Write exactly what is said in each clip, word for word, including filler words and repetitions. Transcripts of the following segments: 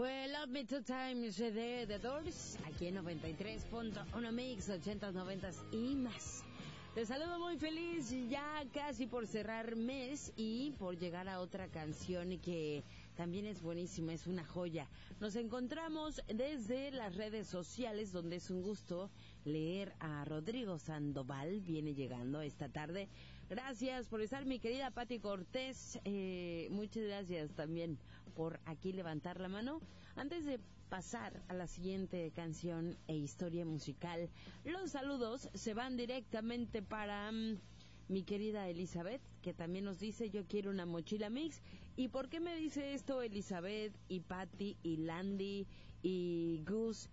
Fue Love Me Two Times de The Doors, aquí en noventa y tres punto uno Mix, ochentas, noventas y más. Te saludo muy feliz, ya casi por cerrar mes y por llegar a otra canción que también es buenísima, es una joya. Nos encontramos desde las redes sociales, donde es un gusto leer a Rodrigo Sandoval, viene llegando esta tarde. Gracias por estar, mi querida Pati Cortés, eh, muchas gracias también por aquí levantar la mano. Antes de pasar a la siguiente canción e historia musical, los saludos se van directamente para um, mi querida Elizabeth, que también nos dice: yo quiero una mochila mix. ¿Y por qué me dice esto Elizabeth y Patty y Landy y Gus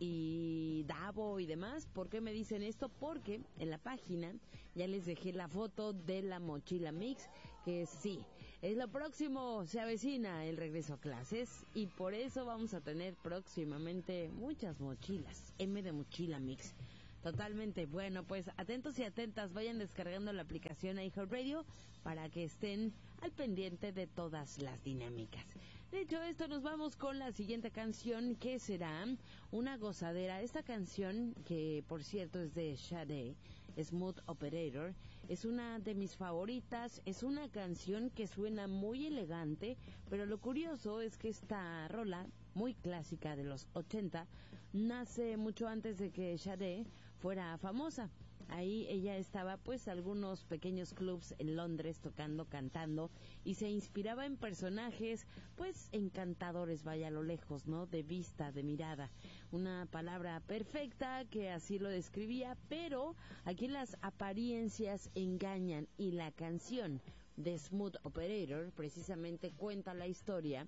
y Davo y demás? ¿Por qué me dicen esto? Porque en la página ya les dejé la foto de la mochila mix, que sí, es lo próximo, se avecina el regreso a clases y por eso vamos a tener próximamente muchas mochilas, M de mochila mix. Totalmente. Bueno, pues atentos y atentas, vayan descargando la aplicación iHeartRadio para que estén al pendiente de todas las dinámicas. Dicho esto, nos vamos con la siguiente canción, que será una gozadera. Esta canción, que por cierto es de Sade, Smooth Operator, es una de mis favoritas. Es una canción que suena muy elegante, pero lo curioso es que esta rola, muy clásica de los ochenta, nace mucho antes de que Sade fuera famosa. Ahí ella estaba pues algunos pequeños clubs en Londres tocando, cantando, y se inspiraba en personajes pues encantadores, vaya a lo lejos, ¿no? De vista, de mirada. Una palabra perfecta que así lo describía, pero aquí las apariencias engañan, y la canción de Smooth Operator precisamente cuenta la historia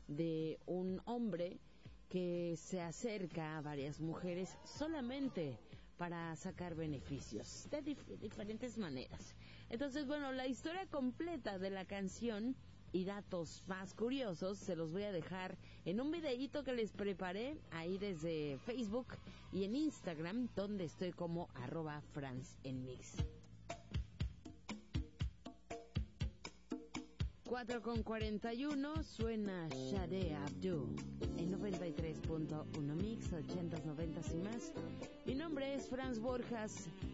de un hombre que se acerca a varias mujeres solamente para sacar beneficios de dif- diferentes maneras. Entonces, bueno, la historia completa de la canción y datos más curiosos se los voy a dejar en un videíto que les preparé ahí desde Facebook y en Instagram, donde estoy como arroba France en Mix. cuatro con cuarenta y uno, suena Sade Abdul en noventa y tres punto uno Mix, ochentas, noventas y más. Mi nombre es Franz Borjas.